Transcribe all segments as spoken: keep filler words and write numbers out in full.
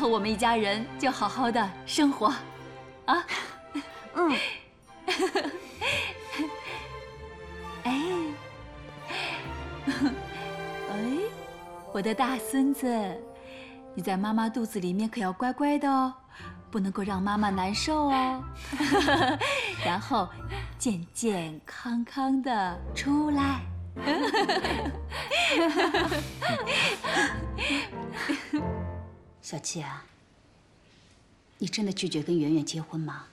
后我们一家人就好好的生活，啊。 嗯。 哎，哎，我的大孙子，你在妈妈肚子里面可要乖乖的哦，不能够让妈妈难受哦。然后健健康康的出来。 小七啊，你真的拒绝跟圆圆结婚吗？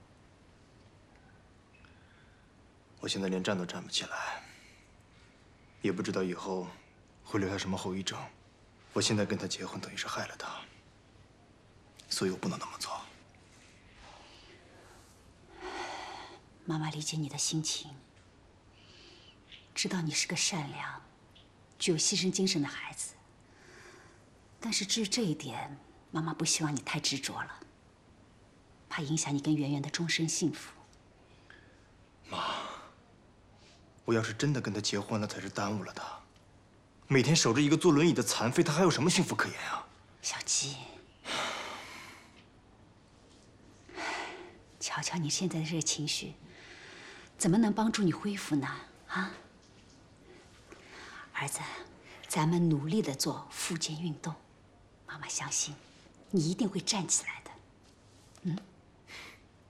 我现在连站都站不起来，也不知道以后会留下什么后遗症。我现在跟他结婚，等于是害了他，所以我不能那么做。 妈妈理解你的心情，知道你是个善良、具有牺牲精神的孩子。但是至于这一点，妈妈不希望你太执着了，怕影响你跟圆圆的终身幸福。 妈，我要是真的跟他结婚了，才是耽误了他。每天守着一个坐轮椅的残废，他还有什么幸福可言啊？ 小七，瞧瞧你现在的这个情绪，怎么能帮助你恢复呢？啊，儿子，咱们努力的做复健运动，妈妈相信你一定会站起来的。